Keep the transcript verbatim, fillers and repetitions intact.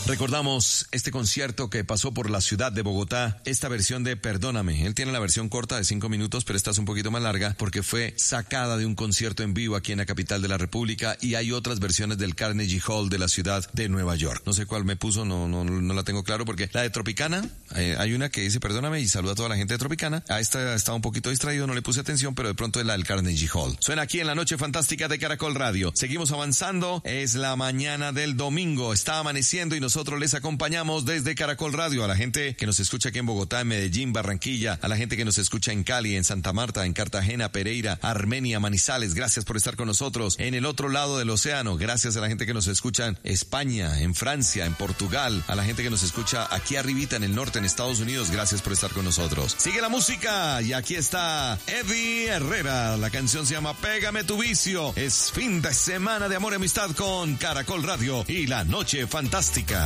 Recordamos este concierto que pasó por la ciudad de Bogotá, esta versión de Perdóname. Él tiene la versión corta de cinco minutos, pero esta es un poquito más larga porque fue sacada de un concierto en vivo aquí en la capital de la República, y hay otras versiones del Carnegie Hall de la ciudad de Nueva York. No sé cuál me puso, no, no, no la tengo claro, porque la de Tropicana, eh, hay una que dice Perdóname y saluda a toda la gente de Tropicana. A esta estaba un poquito distraído, no le puse atención, pero de pronto es la del Carnegie Hall. Suena aquí en la Noche Fantástica de Caracol Radio. Seguimos avanzando, es la mañana del domingo, está amaneciendo y nosotros Nosotros les acompañamos desde Caracol Radio, a la gente que nos escucha aquí en Bogotá, en Medellín, Barranquilla, a la gente que nos escucha en Cali, en Santa Marta, en Cartagena, Pereira, Armenia, Manizales. Gracias por estar con nosotros. En el otro lado del océano, gracias a la gente que nos escucha en España, en Francia, en Portugal, a la gente que nos escucha aquí arribita en el norte, en Estados Unidos. Gracias por estar con nosotros. Sigue la música y aquí está Eddie Herrera. La canción se llama Pégame tu vicio. Es fin de semana de amor y amistad con Caracol Radio y la Noche Fantástica.